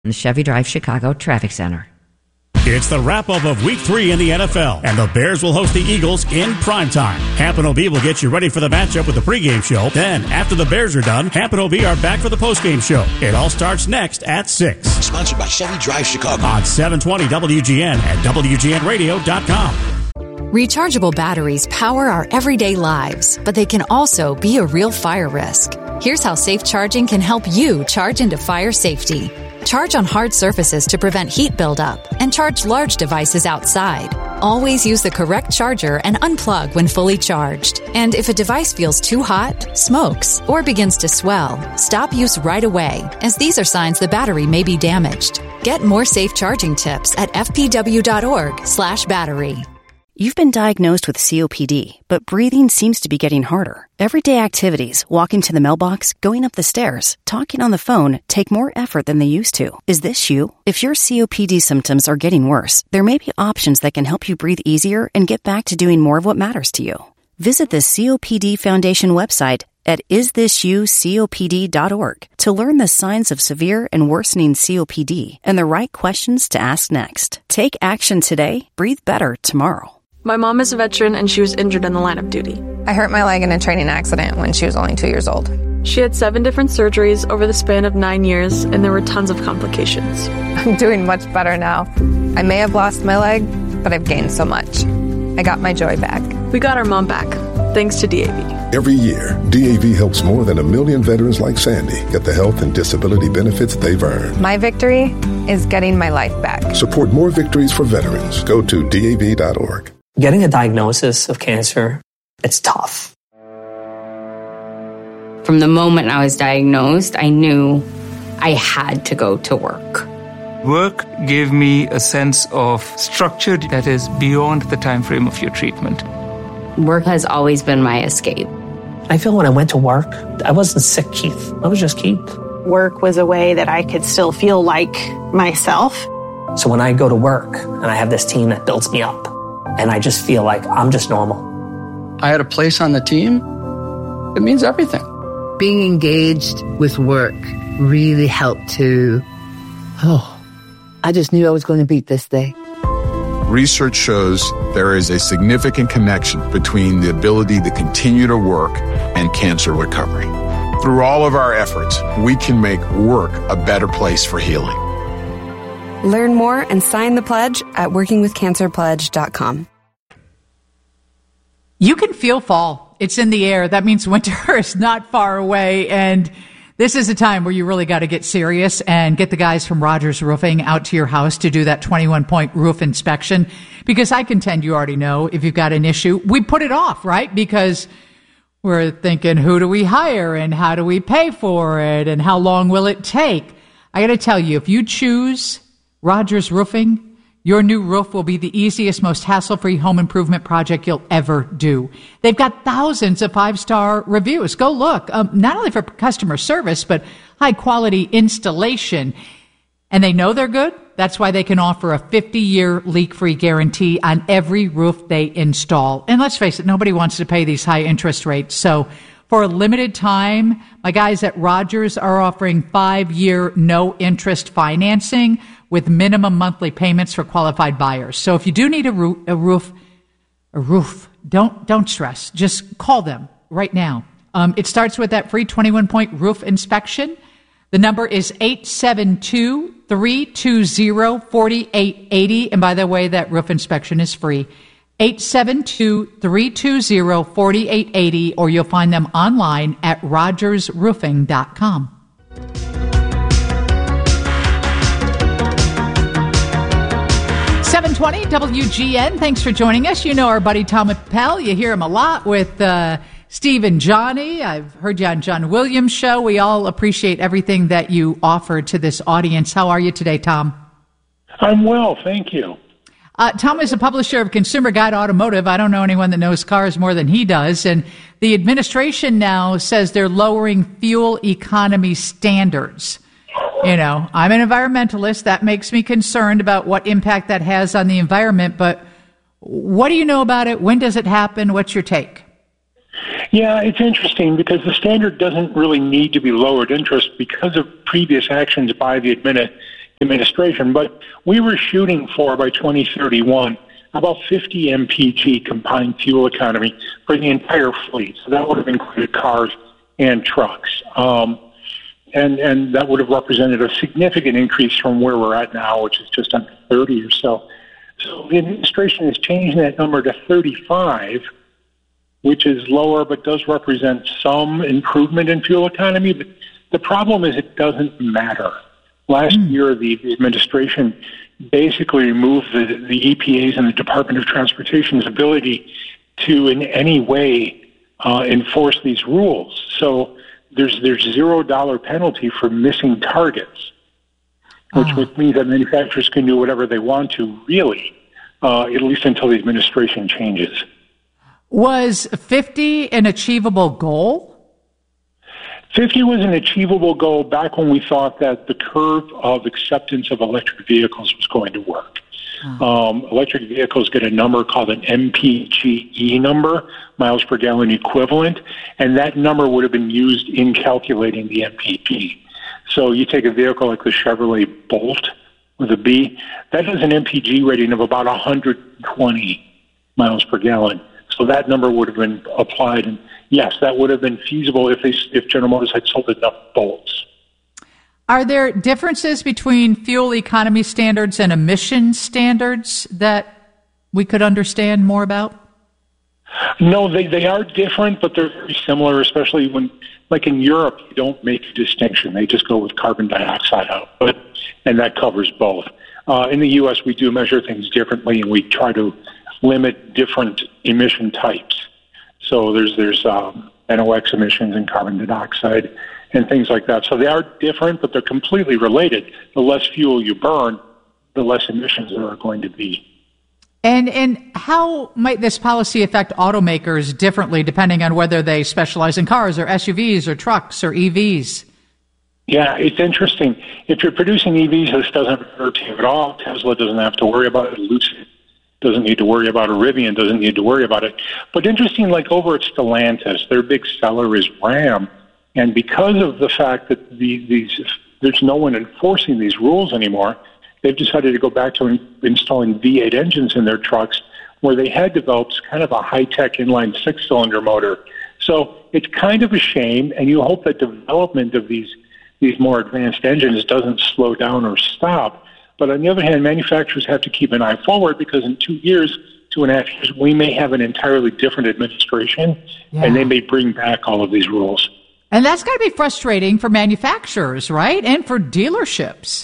The Chevy Drive Chicago Traffic Center. It's the wrap-up of Week 3 in the NFL, and the Bears will host the Eagles in primetime. Hamp and OB will get you ready for the matchup with the pregame show. Then, after the Bears are done, Hamp and OB are back for the postgame show. It all starts next at 6. Sponsored by Chevy Drive Chicago. On 720 WGN and WGNradio.com. Rechargeable batteries power our everyday lives, but they can also be a real fire risk. Here's how safe charging can help you charge into fire safety. Charge on hard surfaces to prevent heat buildup, and charge large devices outside. Always use the correct charger and unplug when fully charged. And if a device feels too hot, smokes, or begins to swell, stop use right away, as these are signs the battery may be damaged. Get more safe charging tips at fpw.org/battery. You've been diagnosed with COPD, but breathing seems to be getting harder. Everyday activities, walking to the mailbox, going up the stairs, talking on the phone, take more effort than they used to. Is this you? If your COPD symptoms are getting worse, there may be options that can help you breathe easier and get back to doing more of what matters to you. Visit the COPD Foundation website at isthisyoucopd.org to learn the signs of severe and worsening COPD and the right questions to ask next. Take action today. Breathe better tomorrow. My mom is a veteran and she was injured in the line of duty. I hurt my leg in a training accident when she was only 2 years old. She had 7 different surgeries over the span of 9 years, and there were tons of complications. I'm doing much better now. I may have lost my leg, but I've gained so much. I got my joy back. We got our mom back, thanks to DAV. Every year, DAV helps more than 1 million veterans like Sandy get the health and disability benefits they've earned. My victory is getting my life back. Support more victories for veterans. Go to DAV.org. Getting a diagnosis of cancer, it's tough. From the moment I was diagnosed, I knew I had to go to work. Work gave me a sense of structure that is beyond the time frame of your treatment. Work has always been my escape. I feel when I went to work, I wasn't sick, Keith. I was just Keith. Work was a way that I could still feel like myself. So when I go to work and I have this team that builds me up, and I just feel like I'm just normal. I had a place on the team. It means everything. Being engaged with work really helped to, I just knew I was going to beat this day. Research shows there is a significant connection between the ability to continue to work and cancer recovery. Through all of our efforts, we can make work a better place for healing. Learn more and sign the pledge at workingwithcancerpledge.com. You can feel fall. It's in the air. That means winter is not far away. And this is a time where you really got to get serious and get the guys from Rogers Roofing out to your house to do that 21-point roof inspection. Because I contend you already know if you've got an issue. We put it off, right? Because we're thinking, who do we hire and how do we pay for it and how long will it take? I got to tell you, if you choose Rogers Roofing, your new roof will be the easiest, most hassle-free home improvement project you'll ever do. They've got thousands of 5-star reviews. Go look, not only for customer service, but high-quality installation. And they know they're good. That's why they can offer a 50-year leak-free guarantee on every roof they install. And let's face it, nobody wants to pay these high interest rates. So for a limited time, my guys at Rogers are offering 5-year no-interest financing with minimum monthly payments for qualified buyers. So if you do need a roof, don't stress. Just call them right now. It starts with that free 21-point roof inspection. The number is 872-320-4880. And by the way, that roof inspection is free. 872-320-4880, or you'll find them online at rogersroofing.com. 720 WGN. Thanks for joining us. You know our buddy Tom Appel. You hear him a lot with Steve and Johnny. I've heard you on John Williams' show. We all appreciate everything that you offer to this audience. How are you today, Tom? I'm well, thank you. Tom is a publisher of Consumer Guide Automotive. I don't know anyone that knows cars more than he does. And the administration now says they're lowering fuel economy standards. You know, I'm an environmentalist. That makes me concerned about what impact that has on the environment. But what do you know about it? When does it happen? What's your take? Yeah, it's interesting because the standard doesn't really need to be lowered interest because of previous actions by the administration. But we were shooting for, by 2031, about 50 mpg combined fuel economy for the entire fleet. So that would have included cars and trucks. And that would have represented a significant increase from where we're at now, which is just under 30 or so. So the administration is changing that number to 35, which is lower but does represent some improvement in fuel economy. But the problem is it doesn't matter. Last year, the administration basically removed the EPA's and the Department of Transportation's ability to in any way enforce these rules. So there's $0 penalty for missing targets, which means that manufacturers can do whatever they want to, really, at least until the administration changes. Was 50 an achievable goal? 50 was an achievable goal back when we thought that the curve of acceptance of electric vehicles was going to work. Electric vehicles get a number called an MPGE number, miles per gallon equivalent, and that number would have been used in calculating the MPP. So you take a vehicle like the Chevrolet Bolt with a B, that has an MPG rating of about 120 miles per gallon. So that number would have been applied, and yes, that would have been feasible if General Motors had sold enough Bolts. Are there differences between fuel economy standards and emission standards that we could understand more about? No, they are different, but they're very similar, especially when, like in Europe, you don't make a distinction. They just go with carbon dioxide output, and that covers both. In the U.S., we do measure things differently, and we try to limit different emission types. So there's NOx emissions and carbon dioxide and things like that. So they are different, but they're completely related. The less fuel you burn, the less emissions there are going to be. And how might this policy affect automakers differently depending on whether they specialize in cars or SUVs or trucks or EVs? Yeah, it's interesting. If you're producing EVs, this doesn't hurt you at all. Tesla doesn't have to worry about it. Lucid doesn't need to worry about it. Rivian doesn't need to worry about it. But interesting, like over at Stellantis, their big seller is Ram. And because of the fact that there's no one enforcing these rules anymore, they've decided to go back to installing V8 engines in their trucks, where they had developed kind of a high-tech inline six-cylinder motor. So it's kind of a shame, and you hope that development of these more advanced engines doesn't slow down or stop. But on the other hand, manufacturers have to keep an eye forward, because in 2.5 years, we may have an entirely different administration, and they may bring back all of these rules. And that's got to be frustrating for manufacturers, right? And for dealerships.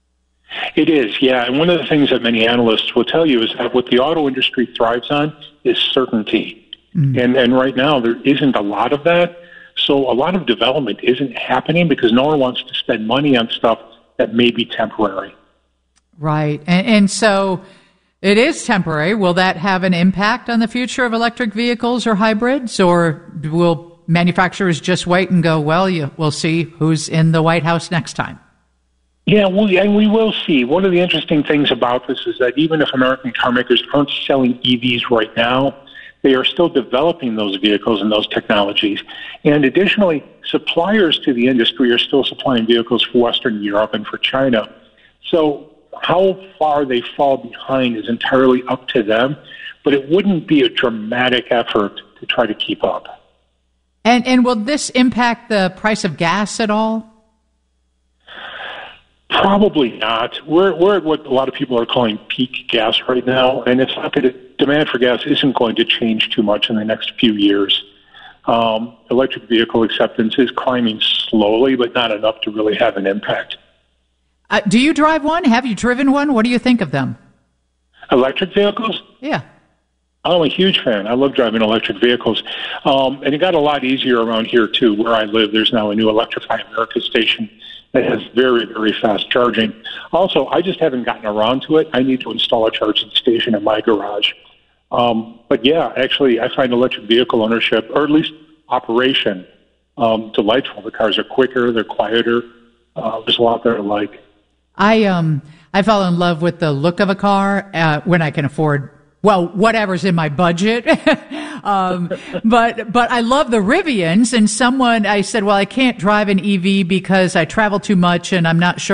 It is, yeah. And one of the things that many analysts will tell you is that what the auto industry thrives on is certainty. And right now, there isn't a lot of that. So a lot of development isn't happening because no one wants to spend money on stuff that may be temporary. Right. And so it is temporary. Will that have an impact on the future of electric vehicles or hybrids? Or will manufacturers just wait and go, well, we'll see who's in the White House next time? Yeah, and we will see. One of the interesting things about this is that even if American car makers aren't selling EVs right now, they are still developing those vehicles and those technologies. And additionally, suppliers to the industry are still supplying vehicles for Western Europe and for China. So how far they fall behind is entirely up to them, but it wouldn't be a dramatic effort to try to keep up. And will this impact the price of gas at all? Probably not. We're at what a lot of people are calling peak gas right now, and it's not going to, demand for gas isn't going to change too much in the next few years. Electric vehicle acceptance is climbing slowly, but not enough to really have an impact. Do you drive one? Have you driven one? What do you think of them? Electric vehicles? Yeah. I'm a huge fan. I love driving electric vehicles. And it got a lot easier around here, too. Where I live, there's now a new Electrify America station that has very, very fast charging. Also, I just haven't gotten around to it. I need to install a charging station in my garage. But yeah, actually, I find electric vehicle ownership, or at least operation, delightful. The cars are quicker, they're quieter. There's a lot there to like. I fell in love with the look of a car when I can afford, well, whatever's in my budget. But I love the Rivians, and I said, well, I can't drive an EV because I travel too much and I'm not sure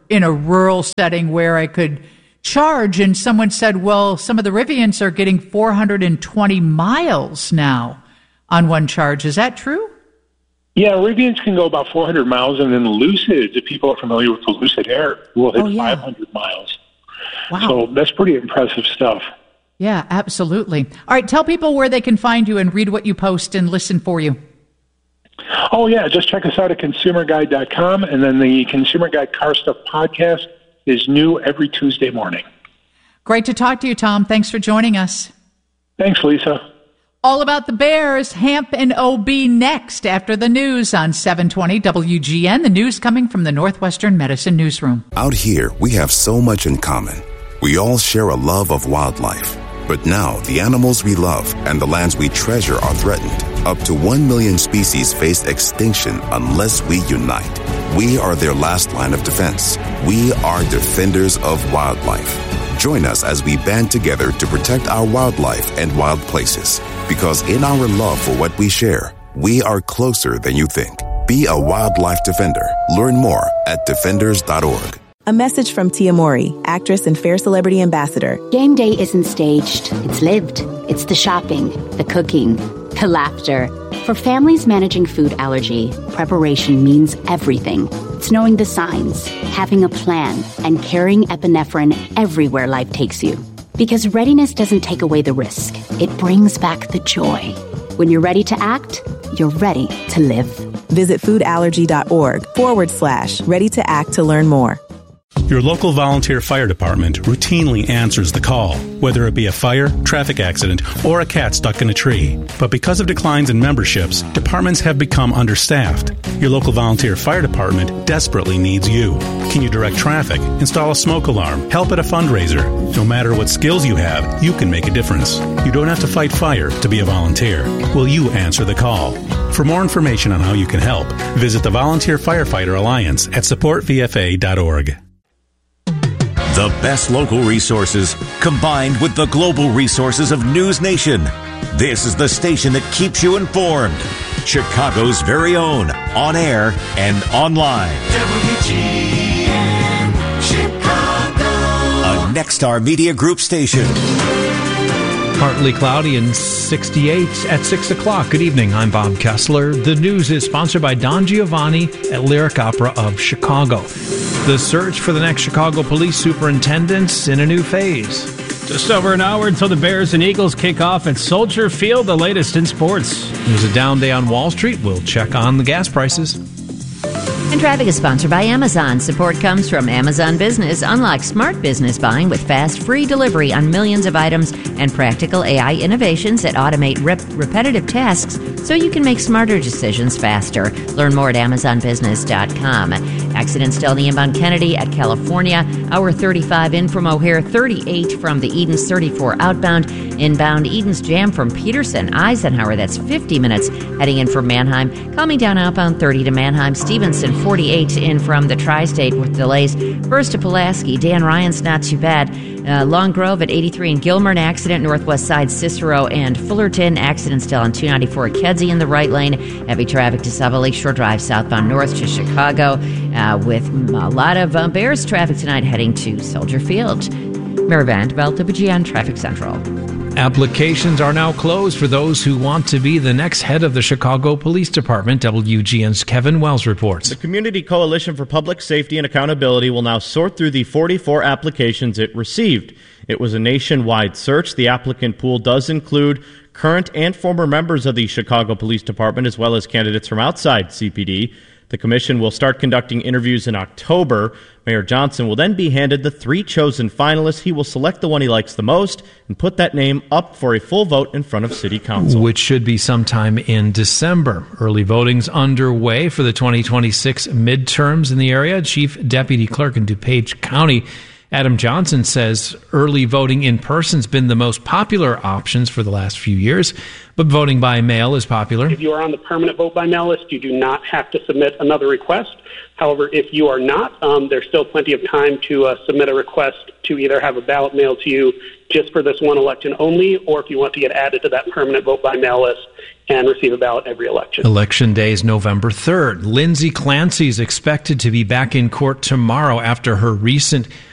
in a rural setting where I could charge. And someone said, well, some of the Rivians are getting 420 miles now on one charge. Is that true? Yeah, Rivians can go about 400 miles, and then Lucids, if people are familiar with the Lucid Air, will hit 500 miles. Wow. So that's pretty impressive stuff. Yeah, absolutely. All right, tell people where they can find you and read what you post and listen for you. Oh, yeah, just check us out at consumerguide.com, and then the Consumer Guide Car Stuff podcast is new every Tuesday morning. Great to talk to you, Tom. Thanks for joining us. Thanks, Lisa. All about the Bears, Hamp and OB next after the news on 720 WGN. The news coming from the Northwestern Medicine Newsroom. Out here, we have so much in common. We all share a love of wildlife. But now, the animals we love and the lands we treasure are threatened. Up to 1 million species face extinction unless we unite. We are their last line of defense. We are defenders of wildlife. Join us as we band together to protect our wildlife and wild places. Because in our love for what we share, we are closer than you think. Be a wildlife defender. Learn more at defenders.org. A message from Tia Mowry, actress and Fair Celebrity Ambassador. Game day isn't staged. It's lived. It's the shopping, the cooking, the laughter. For families managing food allergy, preparation means everything. It's knowing the signs, having a plan, and carrying epinephrine everywhere life takes you. Because readiness doesn't take away the risk. It brings back the joy. When you're ready to act, you're ready to live. Visit foodallergy.org/ready to act to learn more. Your local volunteer fire department routinely answers the call, whether it be a fire, traffic accident, or a cat stuck in a tree. But because of declines in memberships, departments have become understaffed. Your local volunteer fire department desperately needs you. Can you direct traffic, install a smoke alarm, help at a fundraiser? No matter what skills you have, you can make a difference. You don't have to fight fire to be a volunteer. Will you answer the call? For more information on how you can help, visit the Volunteer Firefighter Alliance at supportvfa.org. The best local resources combined with the global resources of News Nation. This is the station that keeps you informed. Chicago's very own, on air and online. WGN Chicago. A Nexstar Media Group station. Partly cloudy and 68 at 6 o'clock. Good evening. I'm Bob Kessler. The news is sponsored by Don Giovanni at Lyric Opera of Chicago. The search for the next Chicago police superintendent's in a new phase. Just over an hour until the Bears and Eagles kick off at Soldier Field, the latest in sports. It was a down day on Wall Street. We'll check on the gas prices. And traffic is sponsored by Amazon. Support comes from Amazon Business. Unlock smart business buying with fast, free delivery on millions of items and practical AI innovations that automate repetitive tasks so you can make smarter decisions faster. Learn more at AmazonBusiness.com. Accident still in the inbound Kennedy at California. Hour 35 in from O'Hare, 38 from the Edens, 34 outbound. Inbound Edens jam from Peterson, Eisenhower. That's 50 minutes heading in from Manheim. Calming down outbound 30 to Manheim. Stevenson, 48 in from the Tri-State with delays. First to Pulaski. Dan Ryan's not too bad. Long Grove at 83 in Gilmer. An accident northwest side Cicero and Fullerton. Accident still on 294 at Kedzie in the right lane. Heavy traffic to Sava Lakeshore Drive southbound north to Chicago with a lot of Bears traffic tonight heading to Soldier Field. Mary Vandeveld, WGN Traffic Central. Applications are now closed for those who want to be the next head of the Chicago Police Department. WGN's Kevin Wells reports. The Community Coalition for Public Safety and Accountability will now sort through the 44 applications it received. It was a nationwide search. The applicant pool does include current and former members of the Chicago Police Department, as well as candidates from outside CPD. The commission will start conducting interviews in October. Mayor Johnson will then be handed the 3 chosen finalists. He will select the one he likes the most and put that name up for a full vote in front of City Council. Which should be sometime in December. Early voting's underway for the 2026 midterms in the area. Chief Deputy Clerk in DuPage County Adam Johnson says early voting in person has been the most popular options for the last few years, but voting by mail is popular. If you are on the permanent vote by mail list, you do not have to submit another request. However, if you are not, there's still plenty of time to submit a request to either have a ballot mailed to you just for this one election only, or if you want to get added to that permanent vote by mail list and receive a ballot every election. Election Day is November 3rd. Lindsay Clancy is expected to be back in court tomorrow after her recent